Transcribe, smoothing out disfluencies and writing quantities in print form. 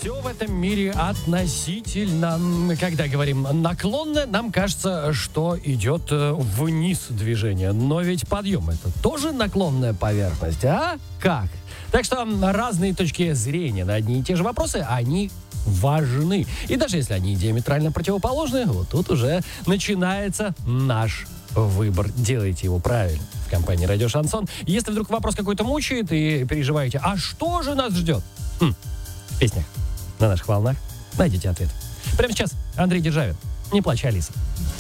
Все в этом мире относительно. Когда говорим наклонно, нам кажется, что идет вниз движение. Но ведь подъем — это тоже наклонная поверхность, а? Как? Так что разные точки зрения на одни и те же вопросы, они важны. И даже если они диаметрально противоположны, вот тут уже начинается наш выбор. Делайте его правильно. В компании «Радио Шансон». Если вдруг вопрос какой-то мучает и переживаете, а что же нас ждет? В песнях на наших волнах найдите ответ. Прямо сейчас Андрей Державин. «Не плачь, Алиса».